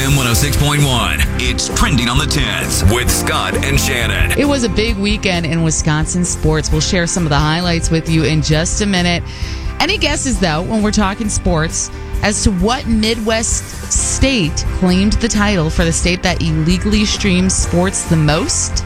FM 106.1. It's Trending on the 10s with Scott and Shannon. It was a big weekend in Wisconsin sports. We'll share some of the highlights with you in just a minute. Any guesses, though, when we're talking sports, as to what Midwest state claimed the title for the state that illegally streams sports the most?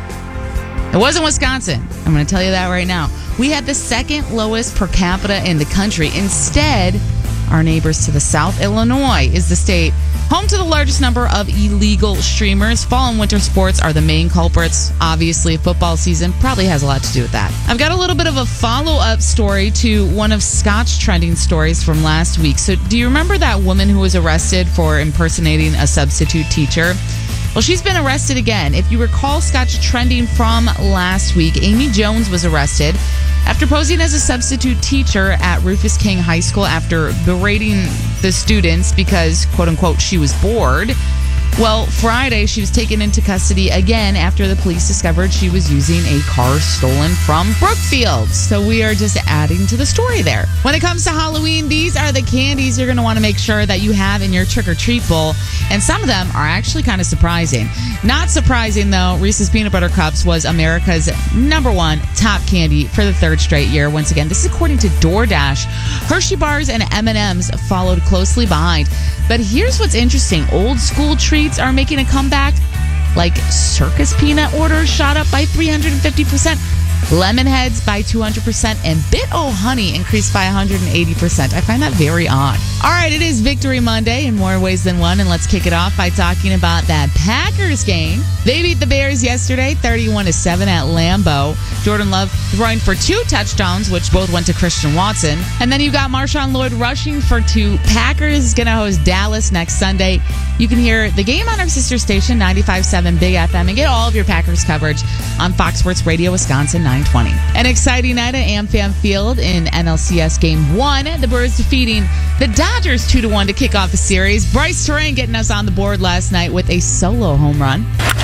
It wasn't Wisconsin. I'm going to tell you that right now. We had the second lowest per capita in the country. Instead, our neighbors to the south, Illinois, is the state home to the largest number of illegal streamers. Fall and winter sports are the main culprits. Obviously, football season probably has a lot to do with that. I've got a little bit of a follow-up story to one of Scott's trending stories from last week. So do you remember that woman who was arrested for impersonating a substitute teacher? Well, she's been arrested again. If you recall Scott's trending from last week, Amy Jones was arrested after posing as a substitute teacher at Rufus King High School after berating the students because, quote unquote, she was bored. Well, Friday, she was taken into custody again after the police discovered she was using a car stolen from Brookfield. So we are just adding to the story there. When it comes to Halloween, these are the candies you're going to want to make sure that you have in your trick-or-treat bowl. And some of them are actually kind of surprising. Not surprising, though, Reese's Peanut Butter Cups was America's #1 top candy for the third straight year. Once again, this is according to DoorDash. Hershey Bars and M&Ms followed closely behind. But here's what's interesting. Old school treats are making a comeback. Like Circus Peanut orders shot up by 350%. Lemonheads by 200%, and Bit-O-Honey increased by 180%. I find that very odd. All right, it is Victory Monday in more ways than one, and let's kick it off by talking about that Packers game. They beat the Bears yesterday, 31-7 at Lambeau. Jordan Love throwing for 2 touchdowns, which both went to Christian Watson. And then you got Marshawn Lloyd rushing for 2. Packers is going to host Dallas next Sunday. You can hear the game on our sister station, 95.7 Big FM, and get all of your Packers coverage on Fox Sports Radio Wisconsin 920. An exciting night at AmFam Field in NLCS Game 1. The Birds defeating the Dodgers 2-1 to kick off the series. Bryce Terrain getting us on the board last night with a solo home run.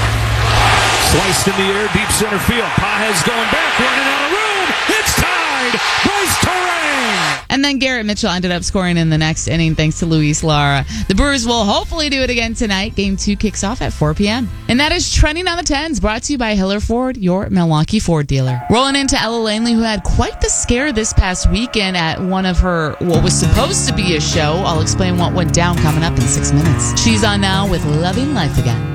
Sliced in the air, deep center field. Pages going back, running out of room. It's tied. Bryce Terrain. And then Garrett Mitchell ended up scoring in the next inning thanks to Luis Lara. The Brewers will hopefully do it again tonight. Game 2 kicks off at 4 p.m. And that is Trending on the 10s, brought to you by Hiller Ford, your Milwaukee Ford dealer. Rolling into Ella Langley, who had quite the scare this past weekend at one of her, what was supposed to be a show. I'll explain what went down coming up in 6 minutes. She's on now with Loving Life Again.